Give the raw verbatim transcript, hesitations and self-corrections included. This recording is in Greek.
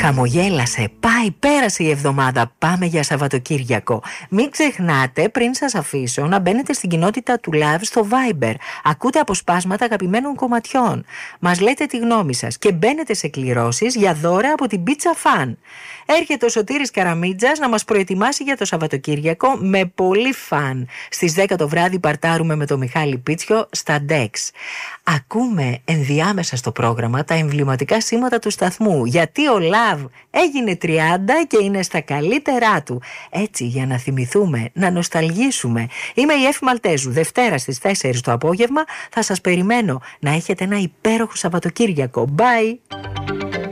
Χαμογέλασε, πάει, πέρασε η εβδομάδα, πάμε για Σαββατοκύριακο. Μην ξεχνάτε πριν σας αφήσω να μπαίνετε στην κοινότητα του Love στο Viber. Ακούτε αποσπάσματα αγαπημένων κομματιών. Μας λέτε τη γνώμη σας και μπαίνετε σε κληρώσεις για δώρα από την Pizza Fan. Έρχεται ο Σωτήρης Καραμίτζας να μας προετοιμάσει για το Σαββατοκύριακο με πολύ φαν. Στις δέκα το βράδυ παρτάρουμε με τον Μιχάλη Πίτσιο στα Dex. Ακούμε ενδιάμεσα στο πρόγραμμα τα εμβληματικά σήματα του σταθμού, γιατί ο Love έγινε τριάντα και είναι στα καλύτερά του. Έτσι, για να θυμηθούμε, να νοσταλγήσουμε. Είμαι η Εφη Μαλτέζου. Δευτέρα στις τέσσερις το απόγευμα θα σας περιμένω. Να έχετε ένα υπέροχο Σαββατοκύριακο. Bye!